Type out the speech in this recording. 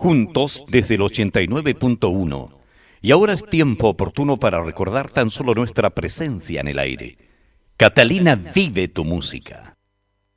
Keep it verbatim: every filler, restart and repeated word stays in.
juntos desde el ochenta y nueve punto uno. Y ahora es tiempo oportuno para recordar tan solo nuestra presencia en el aire. Catalina vive tu música.